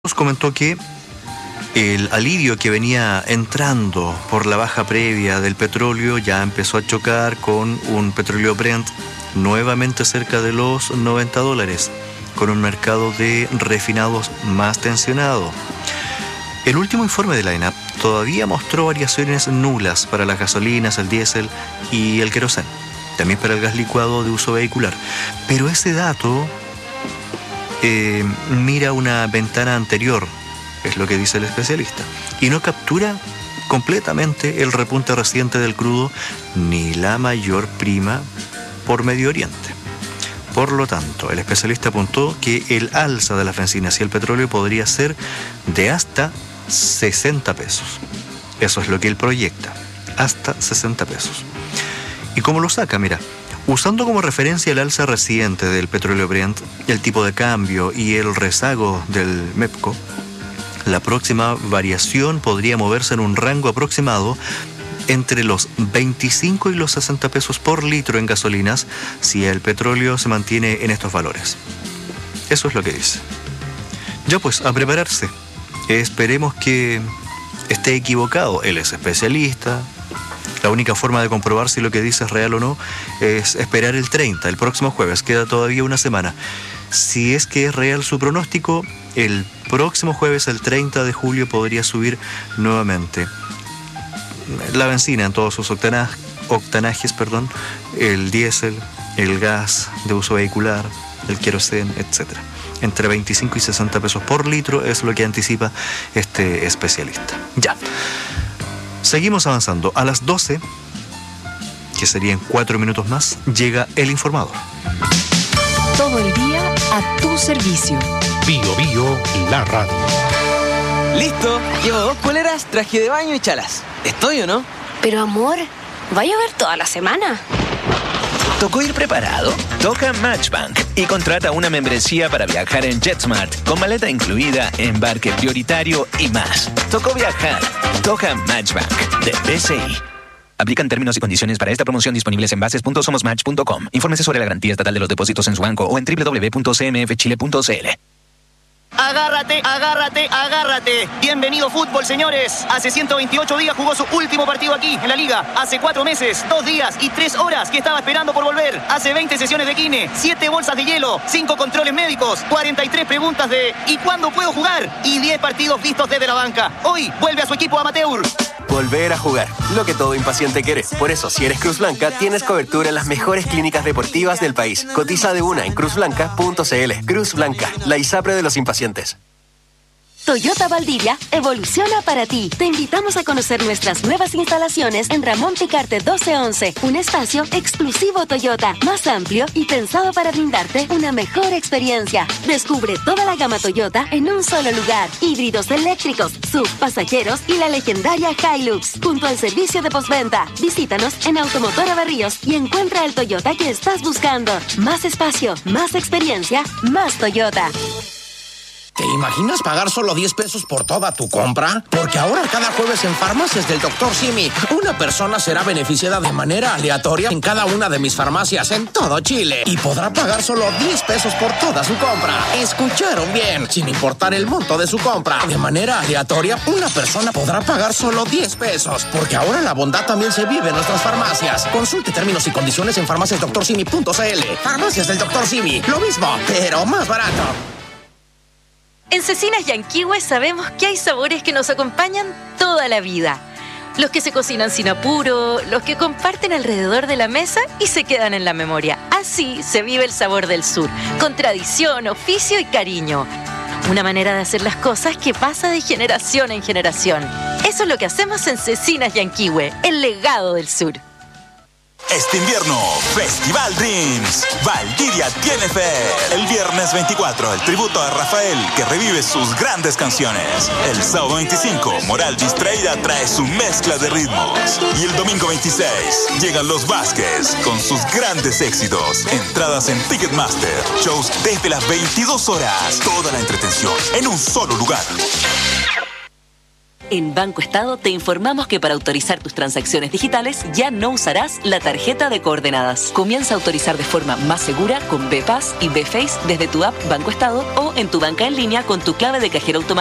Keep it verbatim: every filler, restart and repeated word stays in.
Nos comentó que el alivio que venía entrando por la baja previa del petróleo ya empezó a chocar con un petróleo Brent nuevamente cerca de los noventa dólares, con un mercado de refinados más tensionado. El último informe de la ENAP todavía mostró variaciones nulas para las gasolinas, el diésel y el queroseno, también para el gas licuado de uso vehicular. Pero ese dato eh, mira una ventana anterior, es lo que dice el especialista, y no captura completamente el repunte reciente del crudo ni la mayor prima por Medio Oriente. Por lo tanto, el especialista apuntó que el alza de las bencinas y el petróleo podría ser de hasta sesenta pesos. Eso es lo que él proyecta, hasta sesenta pesos. ¿Y cómo lo saca? Mira, usando como referencia el alza reciente del petróleo Brent, el tipo de cambio y el rezago del MEPCO, la próxima variación podría moverse en un rango aproximado entre los veinticinco y los sesenta pesos por litro en gasolinas si el petróleo se mantiene en estos valores. Eso es lo que dice. Ya pues, a prepararse. Esperemos que esté equivocado. Él es especialista. La única forma de comprobar si lo que dice es real o no es esperar el treinta, el próximo jueves. Queda todavía una semana. Si es que es real su pronóstico, el próximo jueves, el treinta de julio, podría subir nuevamente la benzina en todos sus octana, octanajes, perdón, el diésel, el gas de uso vehicular, el queroseno, etcétera. Entre veinticinco y sesenta pesos por litro es lo que anticipa este especialista. Ya. Seguimos avanzando. A las doce, que serían cuatro minutos más, llega el informador. Todo el día a tu servicio. Bio Bio, la radio. Listo, llevo dos poleras, traje de baño y chalas. ¿Estoy o no? Pero amor, ¿va a llover toda la semana? ¿Tocó ir preparado? Toca Matchbank y contrata una membresía para viajar en JetSmart con maleta incluida, embarque prioritario y más. Tocó viajar. Toca Matchbank de B C I. Aplican términos y condiciones para esta promoción disponibles en bases punto somos match punto com. Infórmese sobre la garantía estatal de los depósitos en su banco o en doble u doble u doble u punto c m f chile punto c l. Agárrate, agárrate, agárrate. Bienvenido fútbol, señores. Hace ciento veintiocho días jugó su último partido aquí, en la Liga. Hace cuatro meses, dos días y tres horas que estaba esperando por volver. Hace veinte sesiones de kine, siete bolsas de hielo, cinco controles médicos, cuarenta y tres preguntas de ¿y cuándo puedo jugar? Y diez partidos vistos desde la banca. Hoy vuelve a su equipo amateur. Volver a jugar, lo que todo impaciente quiere. Por eso, si eres Cruz Blanca, tienes cobertura en las mejores clínicas deportivas del país. Cotiza de una en cruz blanca punto c l. Cruz Blanca, la ISAPRE de los impacientes. Toyota Valdivia evoluciona para ti. Te invitamos a conocer nuestras nuevas instalaciones en Ramón Picarte doce once, un espacio exclusivo Toyota, más amplio y pensado para brindarte una mejor experiencia. Descubre toda la gama Toyota en un solo lugar. Híbridos eléctricos, S U V, pasajeros y la legendaria Hilux, junto al servicio de postventa. Visítanos en Automotora Berríos y encuentra el Toyota que estás buscando. Más espacio, más experiencia, más Toyota. ¿Te imaginas pagar solo diez pesos por toda tu compra? Porque ahora cada jueves en Farmacias del doctor Simi, una persona será beneficiada de manera aleatoria en cada una de mis farmacias en todo Chile y podrá pagar solo diez pesos por toda su compra. ¿Escucharon bien? Sin importar el monto de su compra. De manera aleatoria, una persona podrá pagar solo diez pesos, porque ahora la bondad también se vive en nuestras farmacias. Consulte términos y condiciones en farmacias doctor simi punto c l. Farmacias del doctor Simi, lo mismo, pero más barato. En Cecinas Yanquihue sabemos que hay sabores que nos acompañan toda la vida. Los que se cocinan sin apuro, los que comparten alrededor de la mesa y se quedan en la memoria. Así se vive el sabor del sur, con tradición, oficio y cariño. Una manera de hacer las cosas que pasa de generación en generación. Eso es lo que hacemos en Cecinas Yanquihue, el legado del sur. Este invierno, Festival Dreams. Valdivia tiene fe. El viernes veinticuatro, el tributo a Rafael, que revive sus grandes canciones. El sábado veinticinco, Moral Distraída trae su mezcla de ritmos. Y el domingo veintiséis, llegan los Vázquez con sus grandes éxitos. Entradas en Ticketmaster. Shows desde las veintidós horas. Toda la entretención en un solo lugar. En Banco Estado te informamos que para autorizar tus transacciones digitales ya no usarás la tarjeta de coordenadas. Comienza a autorizar de forma más segura con B P A S y B Face desde tu app Banco Estado o en tu banca en línea con tu clave de cajero automático